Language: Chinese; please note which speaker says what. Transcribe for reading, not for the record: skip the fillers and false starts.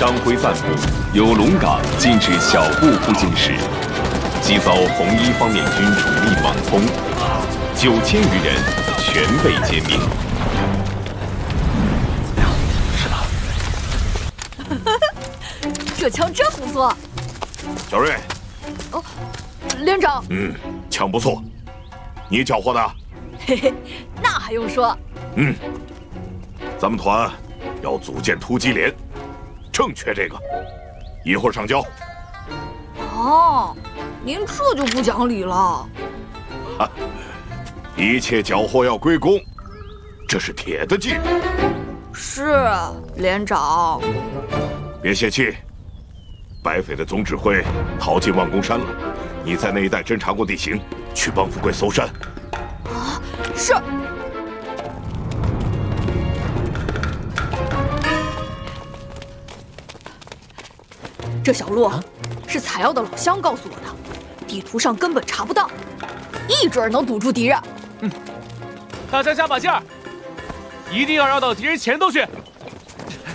Speaker 1: 张辉散布，由龙岗进至小布附近时，即遭红一方面军主力猛攻，9000余人全被歼灭。
Speaker 2: 是的。这枪真不错。
Speaker 3: 小瑞。
Speaker 2: 哦，连长。
Speaker 3: 枪不错，你缴获的？
Speaker 2: 嘿嘿，那还用说？
Speaker 3: 咱们团要组建突击连，正缺这个，一会儿上交。
Speaker 2: 哦，您这就不讲理了。
Speaker 3: 一切缴获要归公，这是铁的纪律。
Speaker 2: 是，连长。
Speaker 3: 别泄气，白匪的总指挥逃进望宫山了，你在那一带侦察过地形，去帮富贵搜山。
Speaker 2: 啊，是。这小路是采药的老乡告诉我的，地图上根本查不到，一准能堵住敌人。
Speaker 4: 大家加把劲儿，一定要绕到敌人前头去。